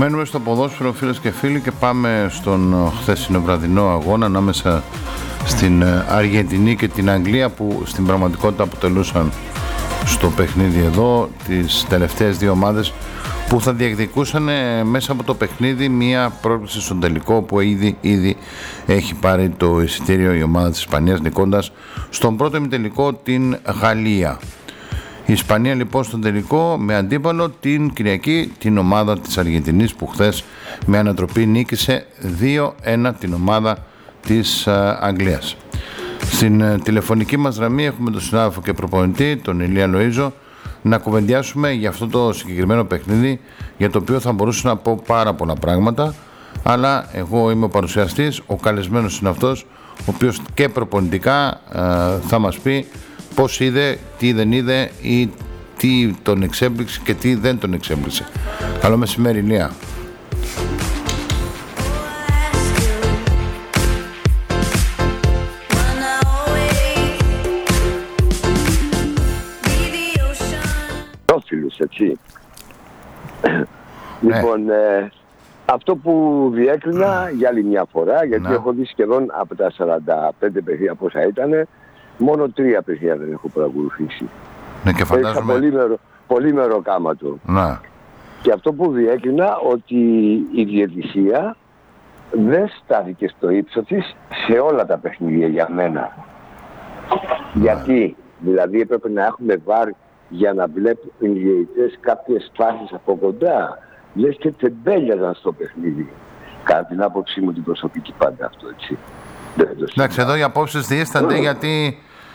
Μένουμε στο ποδόσφαιρο, φίλες και φίλοι, και πάμε στον χθεσινό βραδινό αγώνα ανάμεσα στην Αργεντινή και την Αγγλία, που στην πραγματικότητα αποτελούσαν στο παιχνίδι εδώ τις τελευταίες δύο ομάδες που θα διεκδικούσαν μέσα από το παιχνίδι μία πρόκληση στον τελικό, που ήδη έχει πάρει το εισιτήριο η ομάδα της Ισπανίας, νικώντας στον πρώτο ημιτελικό την Γαλλία. Η Ισπανία λοιπόν στον τελικό με αντίπαλο την Κυριακή την ομάδα της Αργεντινής, που χθες με ανατροπή νίκησε 2-1 την ομάδα της Αγγλίας. Στην τηλεφωνική μας γραμμή έχουμε τον συνάδελφο και προπονητή, τον Ηλία Λοΐζο, να κουβεντιάσουμε για αυτό το συγκεκριμένο παιχνίδι, για το οποίο θα μπορούσα να πω πάρα πολλά πράγματα, αλλά εγώ είμαι ο παρουσιαστής, ο καλεσμένος είναι αυτός, ο οποίος και προπονητικά θα μας πει πώς είδε, τι δεν είδε ή τι τον εξέπληξε και τι δεν τον εξέπληξε. Καλό μεσημέρι, Ηλία. Έτσι. Λοιπόν, αυτό που διέκρινα για άλλη μια φορά, γιατί έχω δει σχεδόν από τα 45 παιχνίδια πόσα ήταν, μόνο 3 παιχνίδια δεν έχω παρακολουθήσει. Ναι, και φαντάζομαι... πολύ μεροκάματο. Ναι. Και αυτό που διέκρινα, ότι η διαιτησία δεν στάθηκε στο ύψος της σε όλα τα παιχνίδια για μένα. Ναι. Γιατί, δηλαδή έπρεπε να έχουμε βάρει για να βλέπουν οι διαιτητές κάποιες φάσεις από κοντά. Λες και τεμπέλιαζαν στο παιχνίδι. Κατά την άποψή μου την προσωπική πάντα αυτό, έτσι. Εντάξει, εδώ οι απόψεις διήστανται γιατί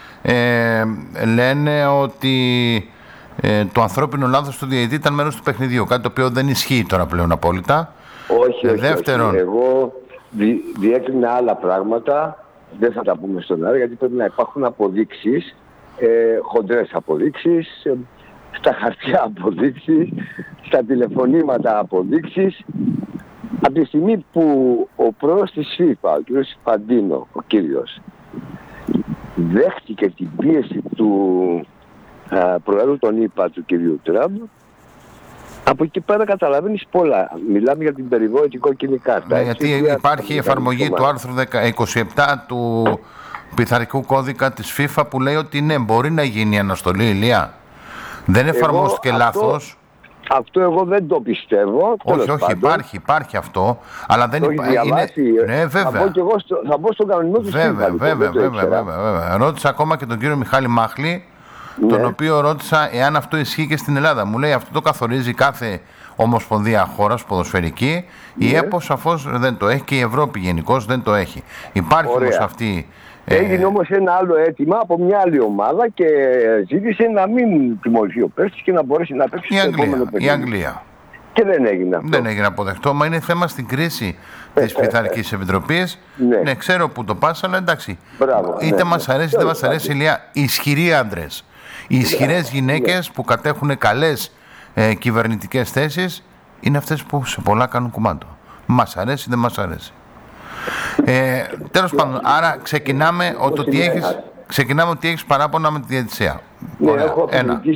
λένε ότι το ανθρώπινο λάθος του διαιτητή ήταν μέρος του παιχνιδιού. Κάτι το οποίο δεν ισχύει τώρα πλέον απόλυτα. Όχι, δεύτερον, όχι. Εγώ διέκρινα άλλα πράγματα. Δεν θα τα πούμε στον αέρα, γιατί πρέπει να υπάρχουν αποδείξεις. Χοντρές αποδείξεις, στα χαρτιά αποδείξεις, στα τηλεφωνήματα αποδείξεις. Από τη στιγμή που ο πρόεδρος της FIFA, ο κ. Φαντίνο, ο κύριος, δέχτηκε την πίεση του προέδρου των ΗΠΑ, του κ. Τραμπ, από εκεί πέρα καταλαβαίνεις πολλά. Μιλάμε για την περιβόητη κόκκινη κάρτα. Γιατί υπάρχει η εφαρμογή του άρθρου 27 του πειθαρχικού κώδικα της FIFA, που λέει ότι ναι, μπορεί να γίνει η αναστολή, Ηλία. Δεν εφαρμόστηκε λάθος. Αυτό εγώ δεν το πιστεύω. Όχι, υπάρχει αυτό, αλλά δεν υπάρχει. Ναι, βέβαια. Θα μπω στον κανονισμό της FIFA. Βέβαια. Ρώτησα ακόμα και τον κύριο Μιχάλη Μάχλη, τον οποίο ρώτησα εάν αυτό ισχύει και στην Ελλάδα. Μου λέει αυτό το καθορίζει κάθε ομοσπονδία χώρας ποδοσφαιρική. Η ΕΠΟ σαφώς δεν το έχει και η Ευρώπη γενικώς δεν το έχει. Υπάρχει όμως αυτή. Έγινε όμως ένα άλλο αίτημα από μια άλλη ομάδα και ζήτησε να μην τιμωρηθεί ο παίκτης και να μπορέσει να παίξει στο επόμενο παιχνίδι. Η Αγγλία. Και δεν έγινε αυτό. Δεν έγινε αποδεκτό, μα είναι θέμα στην κρίση της Πειθαρχικής Επιτροπής. Ναι, ξέρω που το πας, αλλά εντάξει. Είτε μας αρέσει είτε μας αρέσει, Ηλία, ισχυροί άντρες. Οι ισχυρές γυναίκες που κατέχουν καλές κυβερνητικές θέσεις είναι αυτές που σε πολλά κάνουν κουμάντο. Μας αρέσει, δεν μας αρέσει. Τέλος πάντων, άρα ξεκινάμε ότι έχεις παράπονα με τη διαιτησία. Ναι, έχω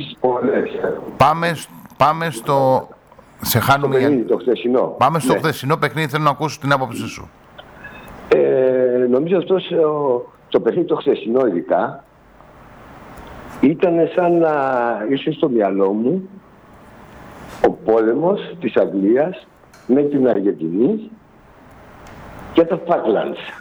Πάμε στο... Σε χάνουμε το χθεσινό. Πάμε στο χθεσινό παιχνίδι, θέλω να ακούσω την άποψή σου. Νομίζω αυτό το παιχνίδι το χθεσινό ειδικά ήταν σαν να ήρθε στο μυαλό μου ο πόλεμος της Αγγλίας με την Αργεντινή και τα Falklands.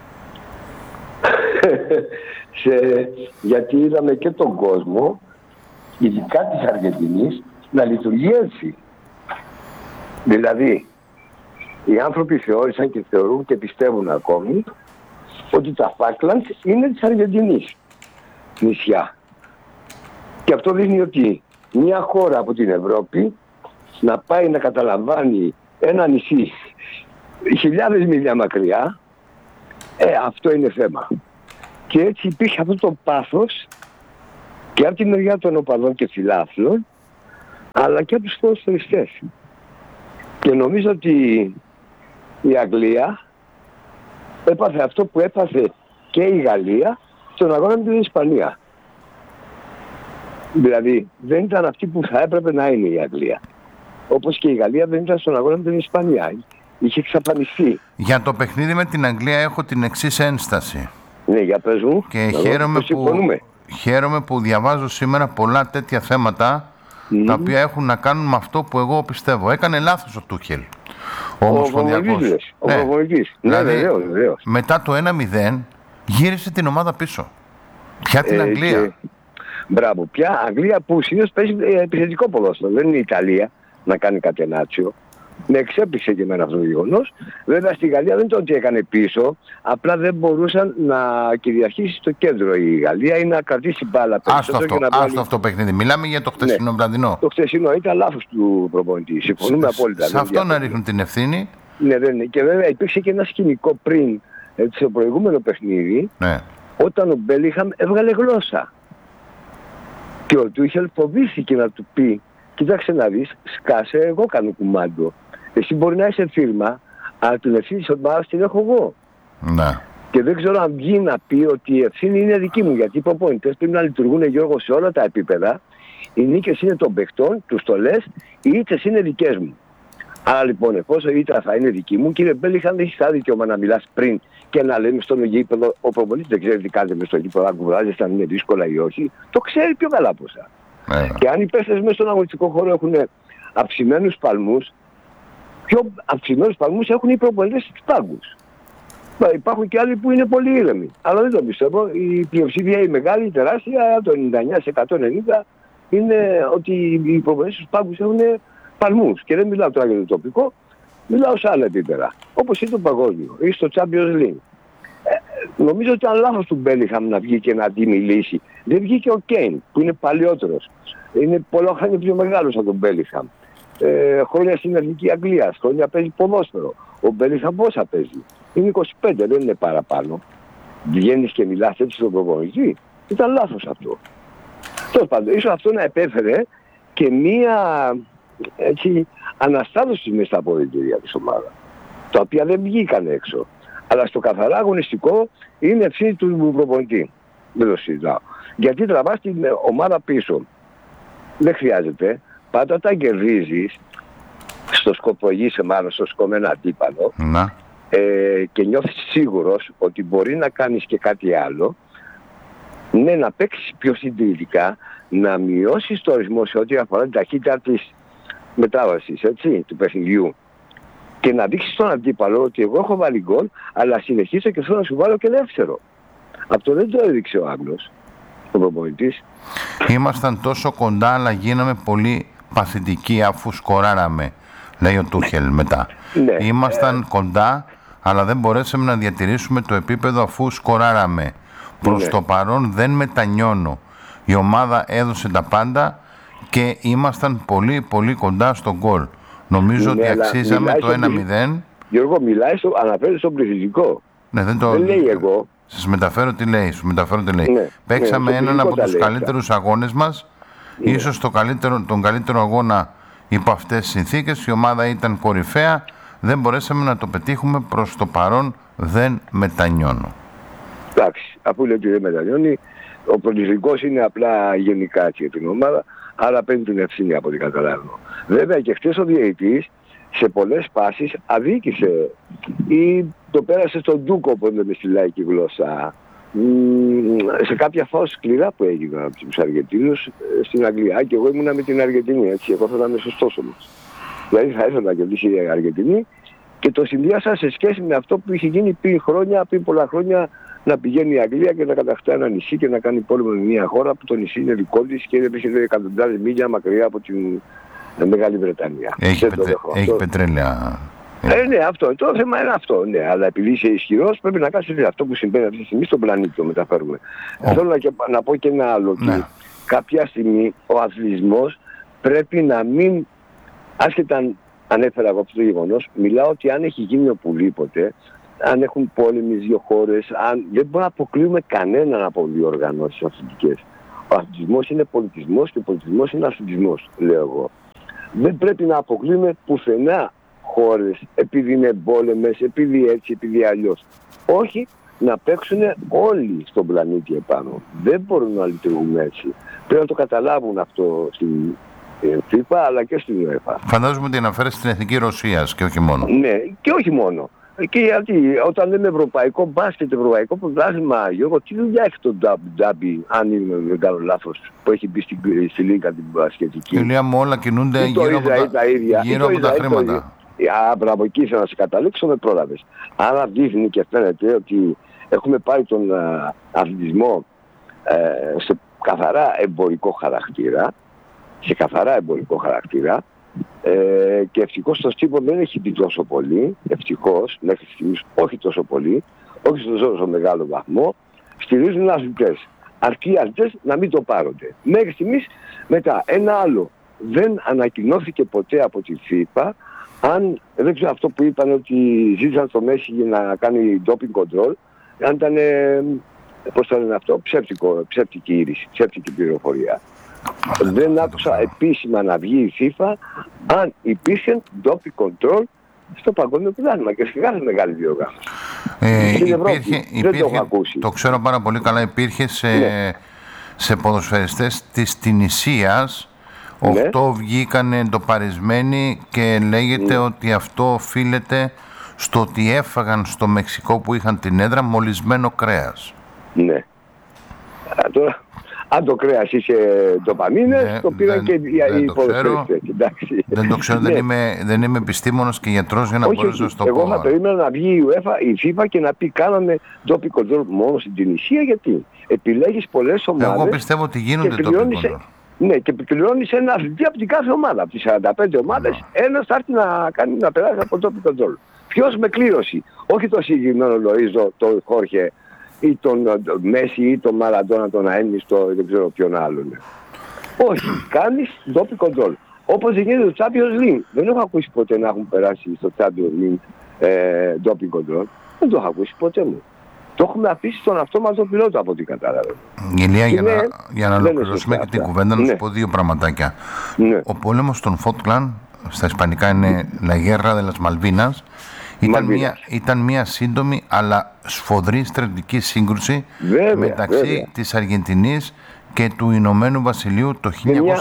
Γιατί είδαμε και τον κόσμο, ειδικά της Αργεντινής, να λειτουργεί έτσι. Δηλαδή, οι άνθρωποι θεώρησαν και θεωρούν και πιστεύουν ακόμη ότι τα Falklands είναι της Αργεντινής νησιά. Και αυτό δείχνει ότι μια χώρα από την Ευρώπη να πάει να καταλαμβάνει ένα νησί χιλιάδες μίλια μακριά, αυτό είναι θέμα. Και έτσι υπήρχε αυτό το πάθος και από τη μεριά των οπαδών και φιλάθλων, αλλά και από τους ποδοσφαιριστές. Και νομίζω ότι η Αγγλία έπαθε αυτό που έπαθε και η Γαλλία στον αγώνα με την Ισπανία. Δηλαδή δεν ήταν αυτή που θα έπρεπε να είναι η Αγγλία. Όπως και η Γαλλία δεν ήταν στον αγώνα με την Ισπανία. Είχε εξαφανιστεί. Για το παιχνίδι με την Αγγλία έχω την εξής ένσταση. Ναι, για πες μου. Και χαίρομαι που διαβάζω σήμερα πολλά τέτοια θέματα τα οποία έχουν να κάνουν με αυτό που εγώ πιστεύω. Έκανε λάθος ο Τούχελ. Ο Ομοσπονδιακός. Ο προπονητής. Ναι, βεβαίως. Μετά το 1-0 γύρισε την ομάδα πίσω. Πια την Αγγλία. Μπράβο. Πια Αγγλία που συνήθως παίζει επιθετικό ποδόσφαιρο. Δεν είναι η Ιταλία να κάνει κατενάτσιο. Με εξέπληξε και εμένα αυτό το γεγονός. Βέβαια στη Γαλλία δεν το ότι έκανε πίσω, απλά δεν μπορούσαν να κυριαρχήσει στο κέντρο η Γαλλία ή να κρατήσει μπάλα περισσότερο. Άστο αυτό παιχνίδι. Μιλάμε για το χτεσινό βραδινό. Το χτεσινό ήταν λάθος του προπονητή. Συμφωνούμε απόλυτα. Σε αυτό να ρίχνουν την ευθύνη. Ναι, δεν είναι. Και βέβαια υπήρξε και ένα σκηνικό πριν, στο προηγούμενο παιχνίδι, όταν ο Μπέλιγχαμ έβγαλε γλώσσα. Και ο Τούχελ φοβήθηκε να του πει: κοίταξε να δεις, σκάσε, εγώ κάνω κουμάντο. Εσύ μπορεί να είσαι φίρμα, αλλά την ευθύνη της ομάδας την έχω εγώ. Ναι. Και δεν ξέρω αν βγει να πει ότι η ευθύνη είναι δική μου, γιατί οι προπονητές πρέπει να λειτουργούν, Γιώργο, σε όλα τα επίπεδα. Οι νίκες είναι των παιχτών, τους το λες, οι ήττες είναι δικές μου. Άρα λοιπόν, εφόσον η ήττα θα είναι δική μου, κύριε Μπέλιγχαμ, δεν έχεις δικαίωμα να μιλάς πριν και να λέμε στον γήπεδο, ο προπονητής δεν ξέρει τι κάνετε μες στο γήπεδο, αν κουράζεστε, αν είναι δύσκολα ή όχι. Το ξέρει πιο καλά από εσάς. Και αν οι παίκτες μέσα στον αγωνιστικό χώρο έχουν αυξημένους παλμούς, πιο αυξημένους παλμούς έχουν οι προπονητές στους πάγκους. Υπάρχουν και άλλοι που είναι πολύ ήρεμοι. Αλλά δεν το πιστεύω. Η πλειοψηφία, η μεγάλη, η τεράστια, το 99-190, είναι ότι οι προπονητές στους πάγκους έχουν παλμούς. Και δεν μιλάω τώρα για το τοπικό, μιλάω σε άλλα επίπεδα. Όπως είναι το παγκόσμιο ή στο Champions League. Νομίζω ότι ήταν λάθος του Μπέλιγχαμ να βγει και να αντιμιλήσει. Δεν βγήκε ο Κέιν που είναι παλιότερος. Είναι πολλά χρόνια πιο μεγάλος από τον Μπέλιγχαμ. Χρόνια στην Εθνική Αγγλία, χρόνια παίζει ποδόσφαιρο. Ο Μπέλιγχαμ πόσα παίζει? Είναι 25, δεν είναι παραπάνω. Βγαίνεις και μιλάς έτσι στον προπονητή. Ήταν λάθος αυτό. Τέλος πάντων, ίσως αυτό να επέφερε και μία αναστάτωση μέσα στα αποδυτήρια της ομάδας. Τα οποία δεν βγήκαν έξω. Αλλά στο καθαρά αγωνιστικό είναι ευθύνη του προπονητή. Δεν το συζητάω. Γιατί τραβάς την ομάδα πίσω. Δεν χρειάζεται. Πάντα όταν κερδίζεις στο σκοπογείσαι μάλλον στο σκομμένο αντίπαλο και νιώθεις σίγουρος ότι μπορεί να κάνεις και κάτι άλλο, ναι, να παίξεις πιο συντηρητικά, να μειώσεις το ρυθμό σε ό,τι αφορά την ταχύτητα της μετάβασης, έτσι, του παιχνιδιού. Και να δείξεις στον αντίπαλο ότι εγώ έχω βάλει γκολ, αλλά συνεχίζω και θέλω να σου βάλω και δεύτερο. Αυτό δεν το έδειξε ο Άγγλος, ο προπονητής. Ήμασταν τόσο κοντά, αλλά γίναμε πολύ παθητικοί αφού σκοράραμε, λέει ο Τούχελ μετά. Ναι, ήμασταν κοντά, αλλά δεν μπορέσαμε να διατηρήσουμε το επίπεδο αφού σκοράραμε. Προς το παρόν δεν μετανιώνω. Η ομάδα έδωσε τα πάντα και ήμασταν πολύ πολύ κοντά στον γκολ. Νομίζω ότι αξίζαμε το 1-0. Γιώργο, αναφέρει στον πληθυντικό. Ναι, δεν λέει εγώ. Σας μεταφέρω τι λέει. Ναι, παίξαμε έναν από τους καλύτερους αγώνες μας. Ίσως τον καλύτερο αγώνα υπό αυτές τις συνθήκες. Η ομάδα ήταν κορυφαία. Δεν μπορέσαμε να το πετύχουμε. Προς το παρόν δεν μετανιώνω. Εντάξει, αφού λέει ότι δεν μετανιώνει, ο πληθυντικός είναι απλά γενικά έτσι για την ομάδα. Άρα παίρνει την ευθύνη από ό,τι καταλάβω. Βέβαια και χτες ο διαιτητής σε πολλές πάσεις αδίκησε ή το πέρασε στον Ντούκο, όπως λέμε στη λαϊκή γλώσσα, σε κάποια φάουλ σκληρά που έγιναν από τους Αργεντίνους στην Αγγλία. Και εγώ ήμουνα με την Αργεντινή, έτσι, εγώ θέλω να είμαι σωστός όμως. Δηλαδή θα ήθελα να κερδίσει η Αργεντινή και το συνδυάσα σε σχέση με αυτό που είχε γίνει πριν πολλά χρόνια, να πηγαίνει η Αγγλία και να κατακτά ένα νησί και να κάνει πόλεμο με μια χώρα που το νησί είναι δικό της και είναι εκατοντάδες μίλια μακριά από την Μεγάλη Βρετανία. Έχει πετρέλαια. Ναι, αυτό. Το θέμα είναι αυτό. Ναι, αλλά επειδή είσαι ισχυρός πρέπει να κάνεις αυτό που συμβαίνει αυτή τη στιγμή στον πλανήτη το μεταφέρουμε. Θέλω να πω και ένα άλλο. Ναι. Κάποια στιγμή ο αθλητισμός πρέπει να μην, άσχετα αν έφερα εγώ αυτό το γεγονός, μιλάω ότι αν έχει γίνει οπουδήποτε, αν έχουν πόλεμοι δύο χώρες, δεν μπορούμε να αποκλείουμε κανέναν από διοργανώσεις αθλητικές. Ο αθλητισμός είναι πολιτισμός και ο πολιτισμός είναι αθλητισμός, λέω εγώ. Δεν πρέπει να αποκλείουμε πουθενά χώρες επειδή είναι πόλεμες, επειδή έτσι, επειδή αλλιώς. Όχι, να παίξουν όλοι στον πλανήτη επάνω. Δεν μπορούν να λειτουργούν έτσι. Πρέπει να το καταλάβουν αυτό στην FIFA αλλά και στην UEFA. Φαντάζομαι ότι αναφέρεσαι στην Εθνική Ρωσίας και όχι μόνο. Ναι, και όχι μόνο. Και γιατί όταν λέμε ευρωπαϊκό μπάσκετ, ευρωπαϊκό πρωτάθλημα, Γιώργο, τι δουλειά έχει το Ντάμπι, αν δεν κάνω λάθος, που έχει μπει στη Λίγκα την μπασκετική. Ηλία μου, όλα κινούνται γύρω από τα χρήματα. Μπράβο, εκεί ήθελα να σε καταλήξω, με πρόλαβες. Άρα δείχνει και φαίνεται ότι έχουμε πάρει τον αθλητισμό σε καθαρά εμπορικό χαρακτήρα, και ευτυχώς το στίβο δεν έχει μπει τόσο πολύ, ευτυχώς μέχρι στιγμής όχι τόσο πολύ, όχι σε τόσο μεγάλο βαθμό, στηρίζουν αθλητές. Αρκεί οι αθλητές να μην το πάρονται. Μέχρι στιγμής. Μετά ένα άλλο, δεν ανακοινώθηκε ποτέ από τη FIFA, αν δεν ξέρω αυτό που είπαν ότι ζήτησαν στο Μέση για να κάνει doping control, αν ήταν, πώς το λένε αυτό, ψεύτικη είδηση, ψεύτικη πληροφορία. Δεν άκουσα επίσημα να βγει η FIFA αν υπήρχε doping control στο παγκόσμιο πρωτάθλημα και σε κάθε μεγάλη διοργάνωση. Δεν το έχω ακούσει. Το ξέρω πάρα πολύ καλά, υπήρχε σε ποδοσφαιριστές της Τινησίας. 8 βγήκαν εντοπαρισμένοι και λέγεται ότι αυτό οφείλεται στο ότι έφαγαν στο Μεξικό που είχαν την έδρα μολυσμένο κρέας. Ναι. Τώρα, αν το κρέας είχε ντοπαμίνες, το πήραν και οι ποδοσφαιριστές. Δεν το ξέρω, δεν είμαι επιστήμονας και γιατρός για να μπορέσω να στο πω. Εγώ θα περίμενα να βγει η FIFA και να πει κάναμε doping control μόνο στην Τινησία, γιατί επιλέγεις πολλές ομάδες. Εγώ πιστεύω ότι γίνονται doping control. Ναι, και πληρώνεις ένα αθλητή από την κάθε ομάδα. Από τις 45 ομάδες, ένας θα έρθει να περάσει από το doping control. Ποιος με κλήρωση, όχι το συγκεκριμένο Λοΐζο, τον Χόρχε ή τον Μέση ή τον Μαραντόνα, τον Αένιστο, δεν ξέρω ποιον άλλον. Όχι, κάνεις doping control. Όπως γίνεται το Champions League. Δεν έχω ακούσει ποτέ να έχουν περάσει στο Champions League doping control. Δεν το έχω ακούσει ποτέ μου. Το έχουμε αφήσει στον αυτόματο πιλότο από ό,τι κατάλαβε. Ηλία, για να ολοκληρώσουμε και την κουβέντα, να σου πω δύο πραγματάκια. Ναι. Ο πόλεμος των Falkland, στα ισπανικά είναι La Guerra de las Malvinas, ήταν μια σύντομη αλλά σφοδρή στρατιωτική σύγκρουση μεταξύ της Αργεντινής και του Ηνωμένου Βασιλείου το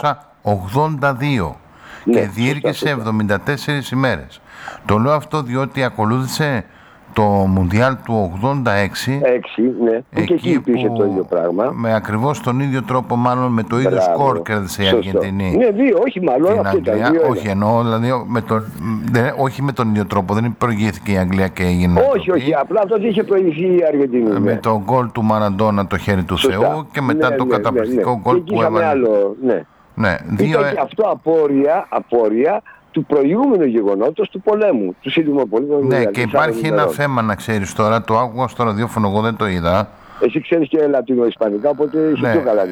1982 και διήρκησε 74 ημέρες. Το λέω αυτό διότι ακολούθησε το Μουντιάλ του 86, και εκεί υπήρχε το ίδιο πράγμα. Με ακριβώς τον ίδιο τρόπο, μάλλον με το ίδιο σκορ κέρδισε η Αργεντινή. Ναι, δύο, όχι μάλλον αυτή ήταν. Όχι, εννοώ, δηλαδή, όχι με τον ίδιο τρόπο. Δεν προηγήθηκε η Αγγλία και έγινε. Όχι, απλά τότε είχε προηγηθεί η Αργεντινή. Με το γκολ του Μαραντόνα, το χέρι του Θεού, και μετά το καταπληκτικό γκολ που έβαλε. Ήταν και αυτό απόρρια του προηγούμενου γεγονότος του πολέμου, του σύντομου πολέμου. Ναι, και υπάρχει ένα θέμα, να ξέρεις τώρα, το άκουγα στο ραδιόφωνο, εγώ δεν το είδα. Εσύ ξέρεις και λατινοϊσπανικά, οπότε είσαι πιο καλά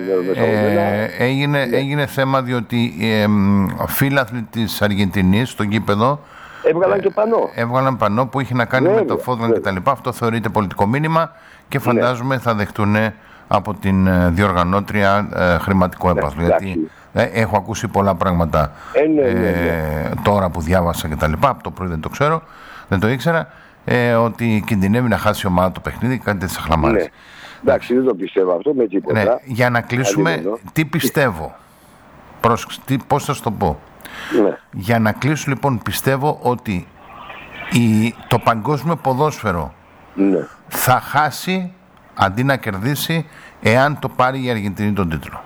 έγινε θέμα διότι φίλαθλοι της Αργεντινής στο γήπεδο έβγαλαν πανό που είχε να κάνει με το Falkland και τα λοιπά. Αυτό θεωρείται πολιτικό μήνυμα και φαντάζομαι θα δεχτούν από την διοργανώτρια χρηματικό έπαθλο. Γιατί έχω ακούσει πολλά πράγματα τώρα που διάβασα και τα λοιπά. Από το πρωί δεν το ξέρω, δεν το ήξερα, ότι κινδυνεύει να χάσει η ομάδα το παιχνίδι και κάτι τέτοιες χλαμάρες. Εντάξει, δεν το πιστεύω αυτό με τίποτα. Για να κλείσουμε, τι πιστεύω. Πώς θα σου το πω. Για να κλείσω λοιπόν, πιστεύω ότι το παγκόσμιο ποδόσφαιρο θα χάσει αντί να κερδίσει εάν το πάρει η Αργεντινή τον τίτλο.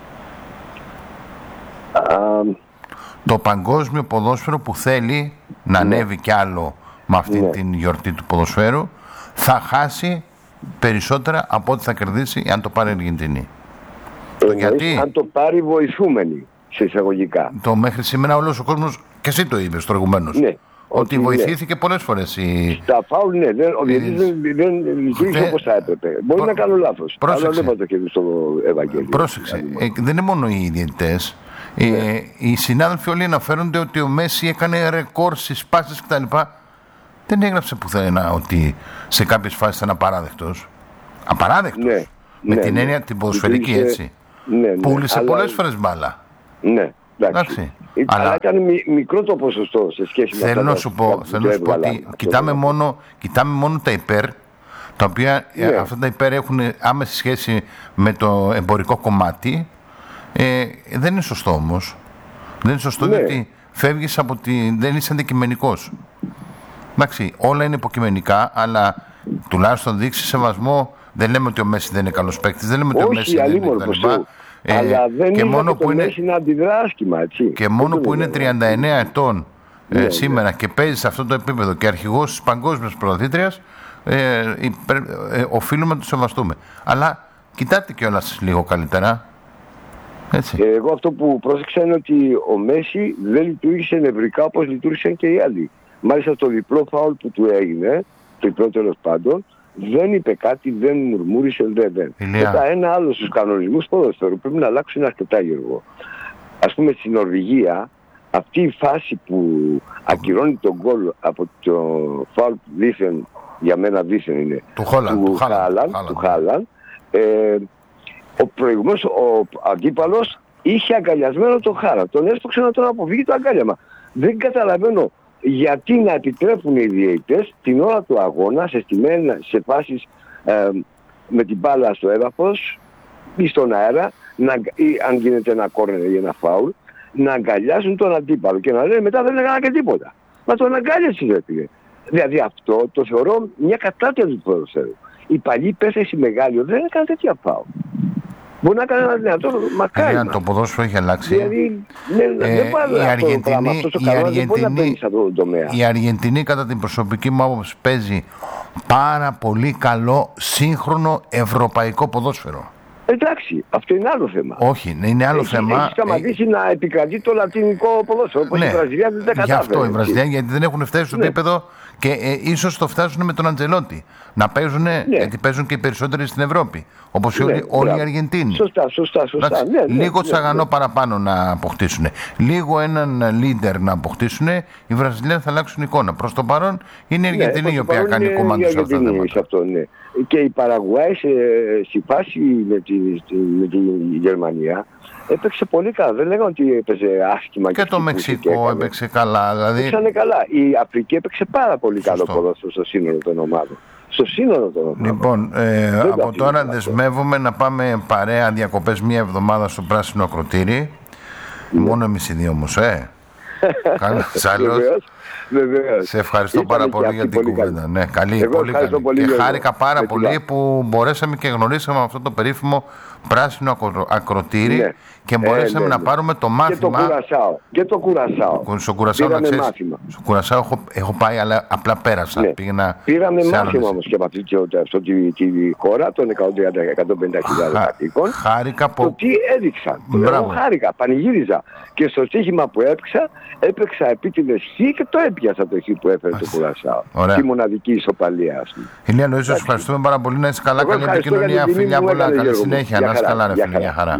Το παγκόσμιο ποδόσφαιρο που θέλει να ανέβει κι άλλο με αυτή την γιορτή του ποδοσφαίρου θα χάσει περισσότερα από ό,τι θα κερδίσει εάν το πάρει η Αργεντινή. Γιατί αν το πάρει βοηθούμενη σε εισαγωγικά. Το μέχρι σήμερα όλος ο κόσμος, και εσύ το είπες προηγουμένως, ότι βοηθήθηκε πολλές φορές. Στα φάουλ, ο διαιτητής δεν λειτουργήσε όπως θα έπρεπε. Μπορεί να κάνω λάθος. Αλλά δεν θα το κερδίσει στο Ευαγγέλιο. Πρόσεξε, δεν είναι μόνο οι διαιτητές. Οι συνάδελφοι όλοι αναφέρονται ότι ο Μέση έκανε ρεκόρ στις πάσεις κτλ. Δεν έγραψε πουθενά ότι σε κάποιες φάσεις ήταν απαράδεκτος. Απαράδεκτος. Με την έννοια την ποδοσφαιρική, έτσι. Πούλησε πολλές φορές μπάλα. Ναι, εντάξει. Αλλά ήταν μικρό το ποσοστό σε σχέση με θέλω να σου πω ότι κοιτάμε μόνο τα υπέρ, τα οποία αυτά τα υπέρ έχουν άμεση σχέση με το εμπορικό κομμάτι. Δεν είναι σωστό όμως. Δεν είναι σωστό, γιατί φεύγεις από δεν είσαι αντικειμενικός. Εντάξει, όλα είναι υποκειμενικά, αλλά τουλάχιστον δείξει σεβασμό. Δεν λέμε ότι ο Μέση δεν είναι καλός παίκτης, δεν λέμε ότι ο Μέση δεν είναι κτλ. Αλλά δεν είναι το Μέση να αντιδρά άσχημα, έτσι. Και μόνο που είναι 39 ετών σήμερα και παίζει σε αυτό το επίπεδο και αρχηγός της παγκόσμιας πρωταθλήτριας, οφείλουμε να το σεβαστούμε. Αλλά κοιτάτε κιόλας λίγο καλύτερα. Έτσι. Εγώ αυτό που πρόσεξα είναι ότι ο Μέση δεν λειτουργήσε νευρικά όπως λειτουργήσαν και οι άλλοι. Μάλιστα το διπλό φάουλ που του έγινε, το διπλό τέλος πάντων, δεν είπε κάτι, δεν μουρμούρισε, δεν. Μετά ένα άλλο στους κανονισμούς ποδοσφαίρου πρέπει να αλλάξουν αρκετά, Γιώργο. Ας πούμε στην Νορβηγία, αυτή η φάση που ακυρώνει τον γκολ από το φάουλ που δήθεν, για μένα δήθεν είναι, του Χάλαν, ο προηγούμενος, ο αντίπαλος είχε αγκαλιασμένο τον Χάλαν. Τον έσπρωξε να τον αποφύγει το αγκάλιαμα. Δεν καταλαβαίνω γιατί να επιτρέπουν οι διαιτητές την ώρα του αγώνα σε φάσεις με την μπάλα στο έδαφος ή στον αέρα, ή αν γίνεται ένα κόρνερ ή ένα φάουλ, να αγκαλιάζουν τον αντίπαλο και να λένε μετά δεν έκανα και τίποτα. Μα τον αγκάλιασε, ρε. Δηλαδή αυτό το θεωρώ μια κατάτια του ποδοσφαίρου. Η παλιή πέθεση μεγάλη δεν έκανε τέτοια φάουλ. Μπορεί να κάνει ένα δυνατό μακάρι. Το ποδόσφαιρο έχει αλλάξει. Δηλαδή, δεν πάει αυτό το πράγμα. Αυτό το καλό δεν μπορεί να μπαίνει σε αυτό το τομέα. Η Αργεντινή, κατά την προσωπική μου άποψη, παίζει πάρα πολύ καλό σύγχρονο ευρωπαϊκό ποδόσφαιρο. Εντάξει, αυτό είναι άλλο θέμα. Όχι, είναι άλλο θέμα. Έχει σταματήσει να επικρατεί το λατινικό ποδόσφαιρο. Όπως η Βραζιλία δεν τα κατάφερε. Γι' αυτό η Βραζιλία, γιατί δεν έχουν φτάσει στο επίπεδο και ίσως το φτάσουν με τον Αντζελότη. Να παίζουν, γιατί παίζουν και οι περισσότεροι στην Ευρώπη. Όπως όλοι οι Αργεντίνοι. Σωστά. Λίγο τσαγανό παραπάνω να αποκτήσουν. Λίγο έναν leader να αποκτήσουν. Οι Βραζιλιάνοι θα αλλάξουν εικόνα. Προς το παρόν είναι η Αργεντινή η οποία κάνει κομμάτι σε αυτά τα θέματα. Και η Παραγουάη στη φάση με τη Γερμανία έπαιξε πολύ καλά. Δεν λέγανε ότι έπαιζε άσχημα. Και το Μεξικό έπαιξε καλά. Δηλαδή... Έπαιξανε καλά. Η Αφρική έπαιξε πάρα πολύ καλό ποδόσφαιρο στο σύνολο των ομάδων. Λοιπόν, από τώρα δεσμεύομαι να πάμε παρέα διακοπές μία εβδομάδα στο Πράσινο Ακροτήρι. Μόνο εμείς οι δύο όμως, Καλώς άλλος. Σε ευχαριστώ πάρα πολύ για την κουβέντα. Ναι, καλή, πολύ καλή. Και χάρηκα πάρα πολύ που μπορέσαμε και γνωρίσαμε αυτό το περίφημο Πράσινο Ακροτήρι και μπορέσαμε να πάρουμε το μάθημα. Και το Κουρασάο. Στο Κουρασάο, να ξέρεις, στο Κουρασάο έχω πάει, αλλά απλά πέρασα. Πήραμε μάθημα όμως και από αυτή τη χώρα των 150.000 κατοίκων. Χάρηκα το τι έδειξαν. Εγώ χάρηκα, πανηγύριζα. Και στο στοίχημα που έπαιξα επίτηδες χ και το έπιασα το χ που έφερε το Κουρασάο. Τη μοναδική ισοπαλία, ας πούμε. Ηλία Λοΐζο, σας ευχαριστούμε πάρα πολύ. Να είσαι καλά, καλή επικοινωνία. Φιλιά πολλά, καλή συνέχεια. Να είσαι καλά, ρε φίλε, μια χαρά.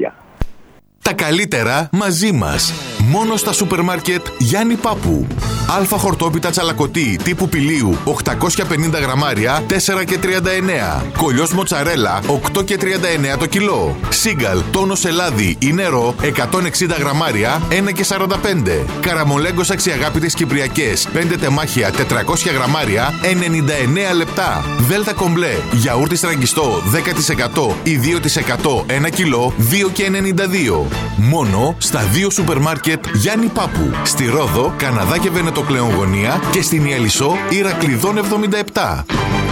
Τα καλύτερα μαζί μας. Μόνο στα σούπερ μάρκετ Γιάννη Πάπου. Αλφα χορτόπιτα τσαλακωτή τύπου πηλίου 850 γραμμάρια 4,39. Κολλιός μοτσαρέλα 8,39 το κιλό. Σίγκαλ τόνος ελάδι ή νερό 160 γραμμάρια 1,45. Καραμολέγκος αξιαγάπητες κυπριακές 5 τεμάχια 400 γραμμάρια 99 λεπτά. Δέλτα κομπλέ γιαούρτι στραγγιστό 10% ή 2% 1 κιλό 2,92. Μόνο στα 2 σούπερ μάρκετ Γιάννη Πάπου. Στη Ρόδο, Καναδά και Βενετοκλέον γωνία και στην Ιαλισσό Ηρακλειδών 77.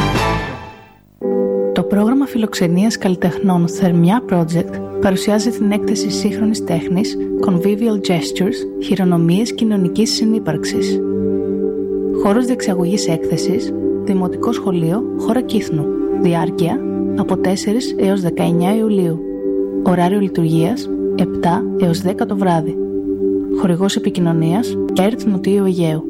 Το πρόγραμμα φιλοξενίας καλλιτεχνών Θερμιά Project παρουσιάζει την έκθεση σύγχρονης τέχνης Convivial Gestures, χειρονομίες κοινωνικής συνύπαρξης. Χώρος διεξαγωγής έκθεσης, Δημοτικό Σχολείο, χώρα Κύθνου. Διάρκεια από 4 έως 19 Ιουλίου. Ωράριο λειτουργίας 7 έως 10 το βράδυ. Χορηγός επικοινωνίας ΕΡΤ Νοτίου Αιγαίου.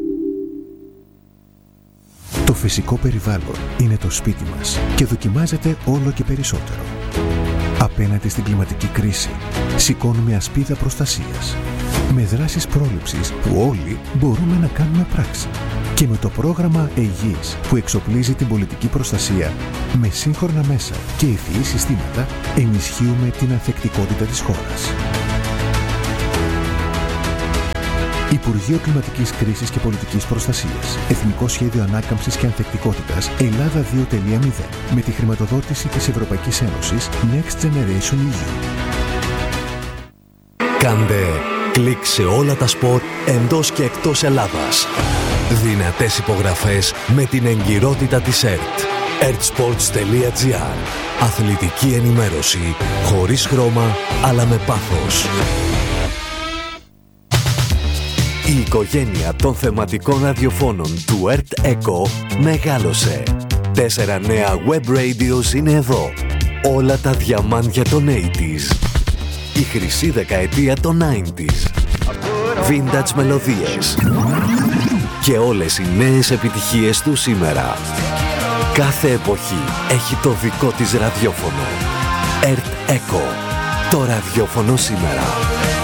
Το φυσικό περιβάλλον είναι το σπίτι μας και δοκιμάζεται όλο και περισσότερο. Απέναντι στην κλιματική κρίση, σηκώνουμε ασπίδα προστασίας. Με δράσεις πρόληψης που όλοι μπορούμε να κάνουμε πράξη. Και με το πρόγραμμα ΕΓΙΣ που εξοπλίζει την πολιτική προστασία με σύγχρονα μέσα και ευφυή συστήματα, ενισχύουμε την ανθεκτικότητα της χώρας. Υπουργείο Κλιματικής Κρίσης και Πολιτικής Προστασίας. Εθνικό Σχέδιο Ανάκαμψης και Ανθεκτικότητας Ελλάδα 2.0 με τη χρηματοδότηση της Ευρωπαϊκής Ένωσης Next Generation EU. Κάντε Κλικ σε όλα τα σπορ εντός και εκτός Ελλάδας. Δυνατές υπογραφές με την εγκυρότητα της ΕΡΤ. ertsports.gr. Αθλητική ενημέρωση χωρίς χρώμα αλλά με πάθος. Η οικογένεια των θεματικών ραδιοφώνων του ΕΡΤ ΕΚΟ μεγάλωσε. 4 νέα web radios είναι εδώ. Όλα τα διαμάντια των 80s. Η χρυσή δεκαετία των 90s. Vintage μελωδίες. Και όλες οι νέες επιτυχίες του σήμερα. Κάθε εποχή έχει το δικό της ραδιόφωνο. ΕΡΤ ΕΚΟ. Το ραδιόφωνο σήμερα.